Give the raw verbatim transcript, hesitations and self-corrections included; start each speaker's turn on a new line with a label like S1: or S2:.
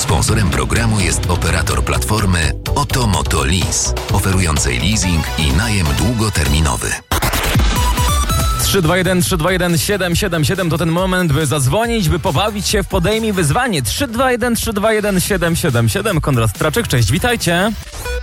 S1: Sponsorem programu jest operator platformy Oto Moto Lease, oferującej leasing i najem długoterminowy.
S2: trzy dwa jeden trzy dwa jeden siedem siedem siedem to ten moment, by zadzwonić, by pobawić się w Podejmij Wyzwanie. trzy dwa jeden trzy dwa jeden siedem siedem siedem. Konrad Straczek, cześć, witajcie.